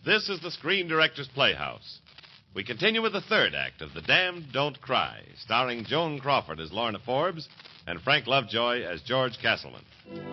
This is the Screen Director's Playhouse. We continue with the third act of The Damned Don't Cry, starring Joan Crawford as Lorna Forbes and Frank Lovejoy as George Castleman.